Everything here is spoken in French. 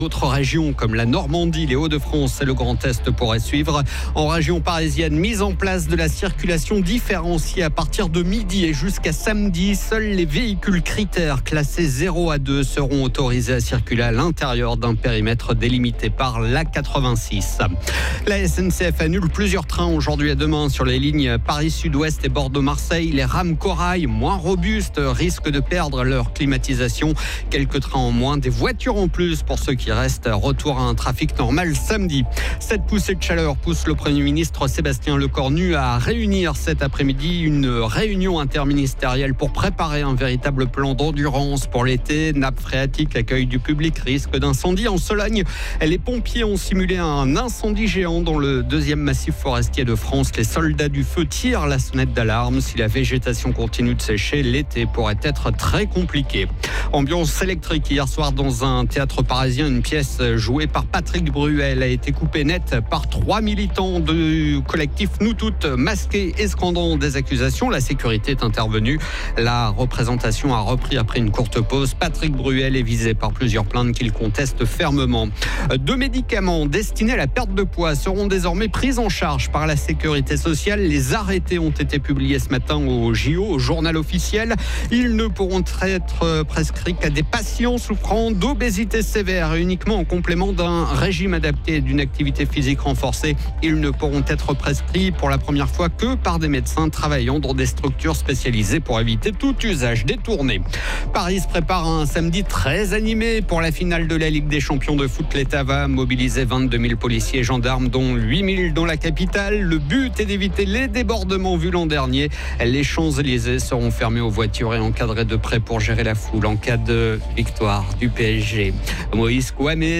D'autres régions comme la Normandie, les Hauts-de-France et le Grand Est pourraient suivre. En région parisienne, mise en place de la circulation différenciée à partir de midi et jusqu'à samedi. Seuls les véhicules critères classés 0 à 2 seront autorisés à circuler à l'intérieur d'un périmètre délimité par l'A86. La SNCF annule plusieurs trains aujourd'hui et demain sur les lignes Paris-Sud-Ouest et Bordeaux-Marseille. Les rames Corail, moins robustes, risquent de perdre leur climatisation. Quelques trains en moins, des voitures en plus pour ceux qui reste. Retour à un trafic normal samedi. Cette poussée de chaleur pousse le Premier ministre Sébastien Lecornu à réunir cet après-midi une réunion interministérielle pour préparer un véritable plan d'endurance pour l'été. Nappe phréatique, accueil du public, risque d'incendie. En Sologne, les pompiers ont simulé un incendie géant dans le 2e massif forestier de France. Les soldats du feu tirent la sonnette d'alarme. Si la végétation continue de sécher, l'été pourrait être très compliqué. Ambiance électrique hier soir dans un théâtre parisien. Une pièce jouée par Patrick Bruel a été coupée net par 3 militants du collectif Nous Toutes, masqués et scandant des accusations. La sécurité est intervenue. La représentation a repris après une courte pause. Patrick Bruel est visé par plusieurs plaintes qu'il conteste fermement. 2 médicaments destinés à la perte de poids seront désormais pris en charge par la sécurité sociale. Les arrêtés ont été publiés ce matin au JO, au journal officiel. Ils ne pourront être prescrits qu'à des patients souffrant d'obésité sévère, uniquement en complément d'un régime adapté et d'une activité physique renforcée. Ils ne pourront être prescrits pour la première fois que par des médecins travaillant dans des structures spécialisées pour éviter tout usage détourné. Paris se prépare à un samedi très animé pour la finale de la Ligue des champions de foot. L'État va mobiliser 22 000 policiers et gendarmes, dont 8 000 dans la capitale. Le but est d'éviter les débordements vus l'an dernier. Les Champs-Élysées seront fermés aux voitures et encadrés de près pour gérer la foule en cas de victoire du PSG. Moïse Kouamé